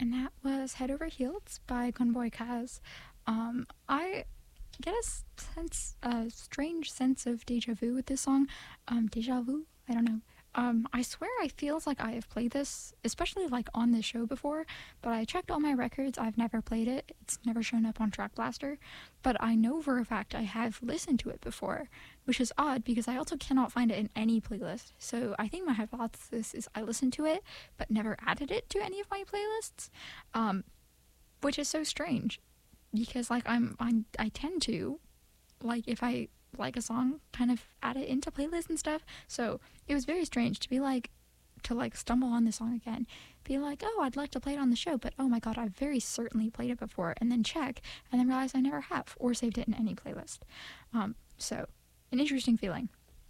And that was Head Over Heels by Gunboy Kaz. I get a strange sense of deja vu with this song. Deja vu? I don't know. I swear I feels like I have played this, especially like on this show before, but I checked all my records, I've never played it, it's never shown up on Track Blaster, but I know for a fact I have listened to it before, which is odd because I also cannot find it in any playlist, so I think my hypothesis is I listened to it, but never added it to any of my playlists, which is so strange, because like I tend to, like if I like a song, kind of add it into playlists and stuff. So it was very strange to be like, to like stumble on the song again, be like, oh, I'd like to play it on the show, but oh my god, I've very certainly played it before, and then check, and then realize I never have, or saved it in any playlist. So an interesting feeling.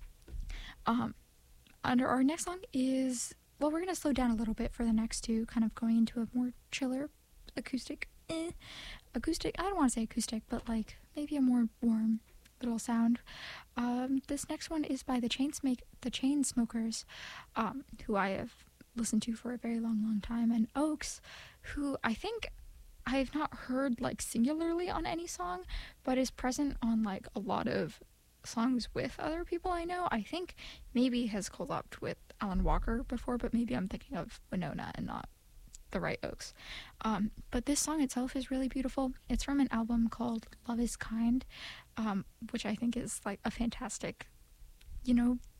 Under our next song is, well, we're gonna slow down a little bit for the next two, kind of going into a more chiller acoustic. Acoustic. I don't want to say acoustic, but like maybe a more warm little sound. This next one is by the Chainsmokers, who I have listened to for a very long time, and Oaks, who I think I have not heard like singularly on any song, but is present on like a lot of songs with other people I know. I think maybe has collabed with Alan Walker before, but maybe I'm thinking of Winona and not the right Oaks. But this song itself is really beautiful. It's from an album called Love Is Kind, which I think is like a fantastic,